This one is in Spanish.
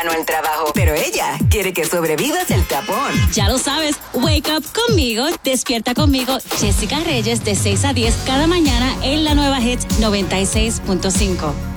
el trabajo, pero ella quiere que sobrevivas el tapón. Ya lo sabes, wake up conmigo, despierta conmigo, Jessica Reyes de 6 a 10 cada mañana en la nueva Hit 96.5.